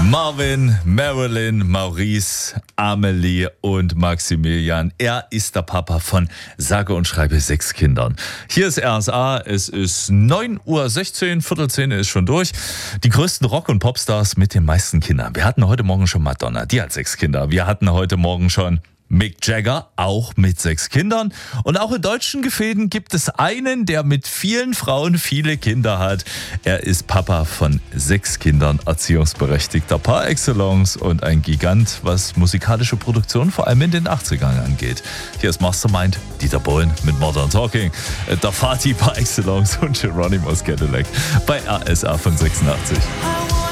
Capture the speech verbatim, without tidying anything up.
Marvin, Marilyn, Maurice, Amelie und Maximilian. Er ist der Papa von sage und schreibe sechs Kindern. Hier ist R S A, es ist neun Uhr sechzehn, Viertel zehn ist schon durch. Die größten Rock- und Popstars mit den meisten Kindern. Wir hatten heute Morgen schon Madonna, die hat sechs Kinder. Wir hatten heute Morgen schon Mick Jagger, auch mit sechs Kindern. Und auch in deutschen Gefäden gibt es einen, der mit vielen Frauen viele Kinder hat. Er ist Papa von sechs Kindern, erziehungsberechtigter par excellence und ein Gigant, was musikalische Produktion vor allem in den achtzigern angeht. Hier ist Mastermind, Dieter Bohlen mit Modern Talking, der Vati par excellence und Geronimo's Cadillac bei R S A von sechsundachtzig.